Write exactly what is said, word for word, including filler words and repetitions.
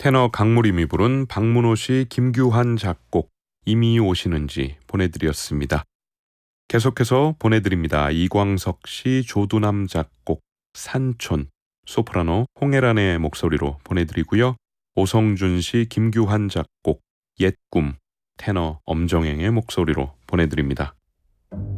테너 강무림이 부른 박문호 씨, 김규환 작곡 이미 오시는지 보내드렸습니다. 계속해서 보내드립니다. 이광석 씨, 조두남 작곡 산촌, 소프라노 홍혜란의 목소리로 보내드리고요. 오성준 씨, 김규환 작곡 옛꿈, 테너 엄정행의 목소리로 보내드립니다.